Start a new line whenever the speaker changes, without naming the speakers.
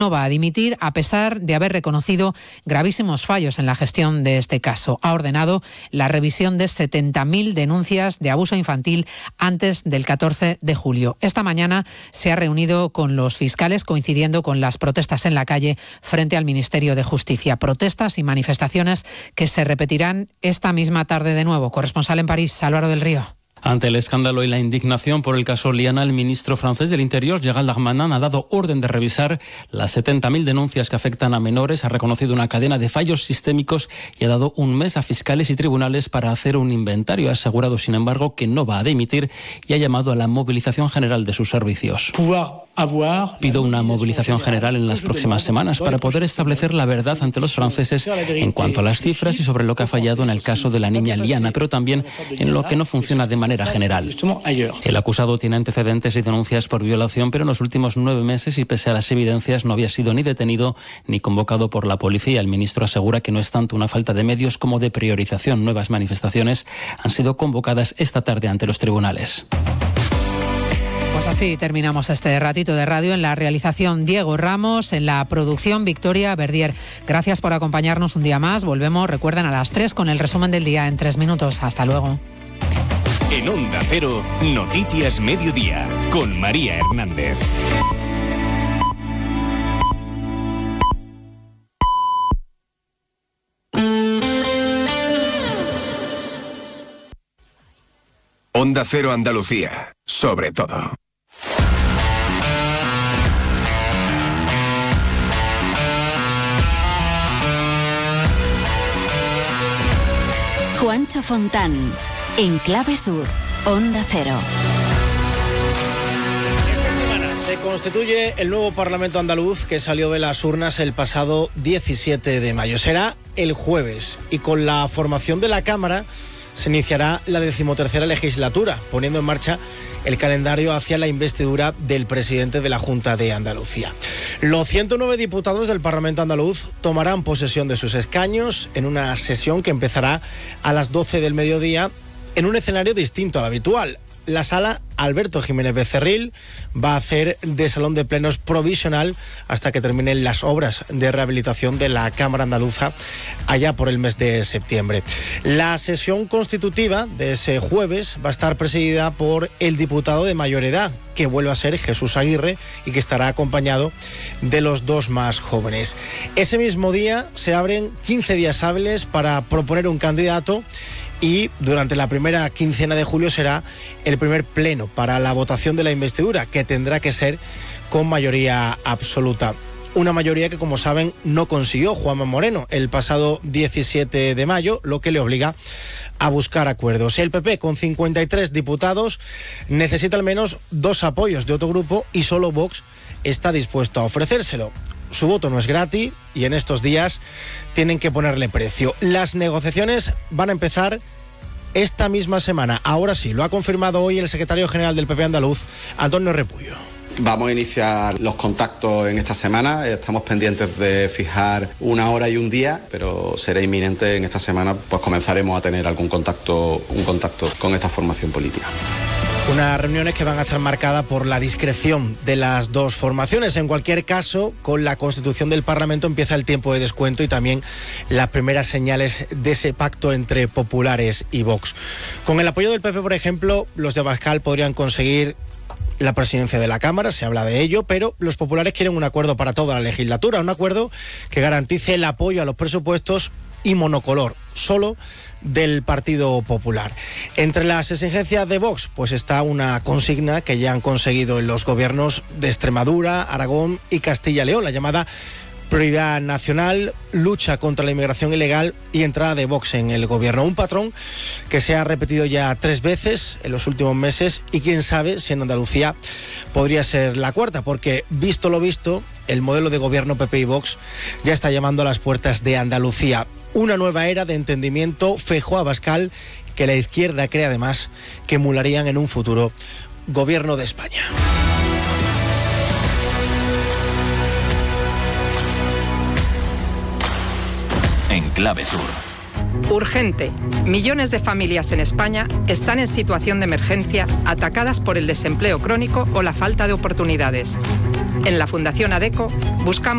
no va a dimitir a pesar de haber reconocido gravísimos fallos en la gestión de este caso. Ha ordenado la revisión de 70.000 denuncias de abuso infantil antes del 14 de julio. Esta mañana se ha reunido con los fiscales coincidiendo con las protestas en la calle frente al Ministerio de Justicia. Protestas y manifestaciones que se repetirán esta misma tarde de nuevo. Corresponsal en París, Álvaro del Río.
Ante el escándalo y la indignación por el caso Liana, el ministro francés del Interior, Gérald Darmanin, ha dado orden de revisar las 70.000 denuncias que afectan a menores, ha reconocido una cadena de fallos sistémicos y ha dado un mes a fiscales y tribunales para hacer un inventario. Ha asegurado, sin embargo, que no va a dimitir y ha llamado a la movilización general de sus servicios. Pido una movilización general en las próximas semanas para poder establecer la verdad ante los franceses en cuanto a las cifras y sobre lo que ha fallado en el caso de la niña Liana, pero también en lo que no funciona de manera general. El acusado tiene antecedentes y denuncias por violación, pero en los últimos 9 meses y pese a las evidencias no había sido ni detenido ni convocado por la policía. El ministro asegura que no es tanto una falta de medios como de priorización. Nuevas manifestaciones han sido convocadas esta tarde ante los tribunales.
Pues así terminamos este ratito de radio. En la realización, Diego Ramos; en la producción, Victoria Verdier. Gracias por acompañarnos un día más. Volvemos, recuerden, a las 3 con el resumen del día en 3 minutos. Hasta luego.
En Onda Cero, Noticias Mediodía, con María Hernández.
Onda Cero Andalucía, sobre todo.
Juancho Fontán, en Clave Sur, Onda Cero.
Esta semana se constituye el nuevo Parlamento andaluz que salió de las urnas el pasado 17 de mayo. Será el jueves y con la formación de la Cámara se iniciará la 13ª legislatura, poniendo en marcha el calendario hacia la investidura del presidente de la Junta de Andalucía. Los 109 diputados del Parlamento andaluz tomarán posesión de sus escaños en una sesión que empezará a las 12 del mediodía en un escenario distinto al habitual. La sala Alberto Jiménez Becerril va a hacer de salón de plenos provisional hasta que terminen las obras de rehabilitación de la Cámara Andaluza allá por el mes de septiembre. La sesión constitutiva de ese jueves va a estar presidida por el diputado de mayor edad, que vuelve a ser Jesús Aguirre y que estará acompañado de los 2 más jóvenes. Ese mismo día se abren 15 días hábiles para proponer un candidato y durante la primera quincena de julio será el primer pleno para la votación de la investidura, que tendrá que ser con mayoría absoluta. Una mayoría que, como saben, no consiguió Juanma Moreno el pasado 17 de mayo, lo que le obliga a buscar acuerdos. El PP, con 53 diputados, necesita al menos 2 apoyos de otro grupo y solo Vox está dispuesto a ofrecérselo. Su voto no es gratis y en estos días tienen que ponerle precio. Las negociaciones van a empezar esta misma semana. Ahora sí, lo ha confirmado hoy el secretario general del PP andaluz, Antonio Repullo.
Vamos a iniciar los contactos en esta semana. Estamos pendientes de fijar una hora y un día, pero será inminente en esta semana, pues comenzaremos a tener un contacto con esta formación política.
Unas reuniones que van a estar marcadas por la discreción de las 2 formaciones. En cualquier caso, con la constitución del Parlamento empieza el tiempo de descuento y también las primeras señales de ese pacto entre populares y Vox. Con el apoyo del PP, por ejemplo, los de Abascal podrían conseguir la presidencia de la Cámara, se habla de ello, pero los populares quieren un acuerdo para toda la legislatura, un acuerdo que garantice el apoyo a los presupuestos y monocolor, solo del Partido Popular. Entre las exigencias de Vox, pues está una consigna que ya han conseguido en los gobiernos de Extremadura, Aragón y Castilla y León, la llamada prioridad nacional, lucha contra la inmigración ilegal y entrada de Vox en el gobierno. Un patrón que se ha repetido ya 3 veces en los últimos meses y quién sabe si en Andalucía podría ser la cuarta, porque visto lo visto, el modelo de gobierno PP y Vox ya está llamando a las puertas de Andalucía. Una nueva era de entendimiento Feijóo-Abascal que la izquierda cree además que emularían en un futuro gobierno de España.
En Clave Sur.
Urgente. Millones de familias en España están en situación de emergencia, atacadas por el desempleo crónico o la falta de oportunidades. En la Fundación ADECO buscamos